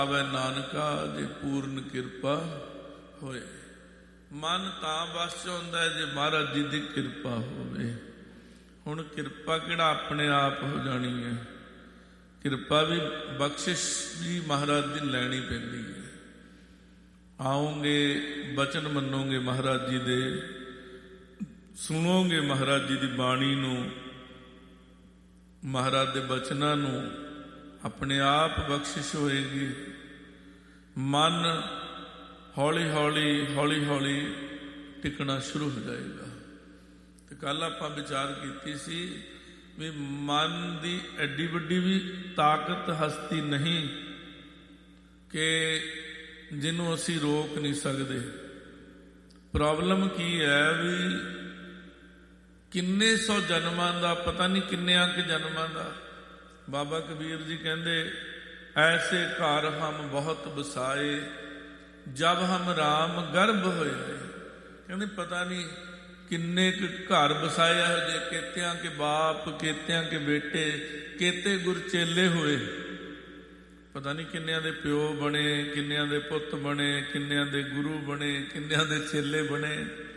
ਆਵੈ ਨਾਨਕਾ ਜੇ ਪੂਰਨ ਕਿਰਪਾ ਹੋਏ। ਮਨ ਤਾਂ ਬਸ 'ਚ ਹੁੰਦਾ ਜੇ ਮਹਾਰਾਜ ਜੀ ਦੀ ਕਿਰਪਾ ਹੋਵੇ। ਹੁਣ ਕਿਰਪਾ ਕਿਹੜਾ ਆਪਣੇ ਆਪ ਹੋ ਜਾਣੀ ਹੈ, ਕਿਰਪਾ ਵੀ ਬਖਸ਼ਿਸ਼ ਵੀ ਮਹਾਰਾਜ ਦੀ ਲੈਣੀ ਪੈਂਦੀ ਹੈ। ਆਓਗੇ, ਬਚਨ ਮੰਨੋਗੇ ਮਹਾਰਾਜ ਜੀ ਦੇ, ਸੁਣੋਗੇ ਮਹਾਰਾਜ ਜੀ ਦੀ ਬਾਣੀ ਨੂੰ, ਮਹਾਰਾਜ ਦੇ ਬਚਨਾਂ ਨੂੰ, ਆਪਣੇ ਆਪ ਬਖਸ਼ਿਸ਼ ਹੋਏਗੀ। ਮਨ ਹੌਲੀ ਹੌਲੀ ਹੌਲੀ ਹੌਲੀ ਟਿਕਣਾ ਸ਼ੁਰੂ ਹੋ ਜਾਏਗਾ। ਤੇ ਕੱਲ ਆਪਾਂ ਵਿਚਾਰ ਕੀਤੀ ਸੀ ਵੀ ਮਨ ਦੀ ਐਡੀ ਵੱਡੀ ਵੀ ਤਾਕਤ ਹਸਤੀ ਨਹੀਂ ਕਿ ਜਿਹਨੂੰ ਅਸੀਂ ਰੋਕ ਨਹੀਂ ਸਕਦੇ। ਪ੍ਰੋਬਲਮ ਕੀ ਹੈ ਵੀ ਕਿੰਨੇ ਸੌ ਜਨਮਾਂ ਦਾ, ਪਤਾ ਨਹੀਂ ਕਿੰਨਿਆਂ ਕਿ ਜਨਮਾਂ ਦਾ, ਬਾਬਾ ਕਬੀਰ ਜੀ ਕਹਿੰਦੇ ਐਸੇ ਘਰ ਹਮ ਬਹੁਤ ਬਸਾਏ ਜਬ ਹਮ ਰਾਮ ਗਰਭ ਹੋਏ। ਕਹਿੰਦੇ ਪਤਾ ਨਹੀਂ ਕਿੰਨੇ ਕੁ ਘਰ ਬਸਾਏ ਇਹੋ ਜਿਹੇ, ਕੇਤਿਆਂ ਕੇ ਬਾਪ, ਕੇਤਿਆਂ ਕੇ ਬੇਟੇ, ਕੇਤੇ ਗੁਰ ਚੇਲੇ ਹੋਏ। ਪਤਾ ਨਹੀਂ ਕਿੰਨਿਆਂ ਦੇ ਪਿਓ ਬਣੇ, ਕਿੰਨਿਆਂ ਦੇ ਪੁੱਤ ਬਣੇ, ਕਿੰਨਿਆਂ ਦੇ ਗੁਰੂ ਬਣੇ, ਕਿੰਨਿਆਂ ਦੇ ਚੇਲੇ ਬਣੇ।